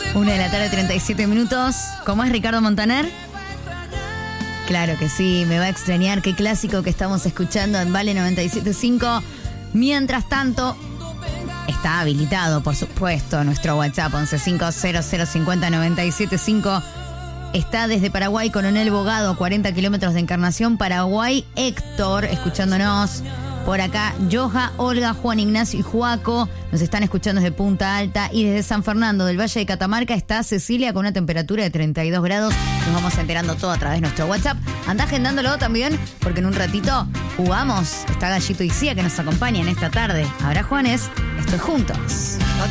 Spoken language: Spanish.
1:37 ¿Cómo es Ricardo Montaner? Claro que sí, me va a extrañar. Qué clásico que estamos escuchando en Vale 97.5. Mientras tanto, está habilitado, por supuesto, nuestro WhatsApp 1150050975. Está desde Paraguay, Coronel Bogado, 40 kilómetros de Encarnación, Paraguay. Héctor, escuchándonos. Por acá, Yoja, Olga, Juan Ignacio y Juaco nos están escuchando desde Punta Alta. Y desde San Fernando del Valle de Catamarca está Cecilia con una temperatura de 32 grados. Nos vamos enterando todo a través de nuestro WhatsApp. Andá agendándolo también, porque en un ratito jugamos. Está Gallito y Cía que nos acompaña en esta tarde. Ahora, Juanes, esto es Juntos.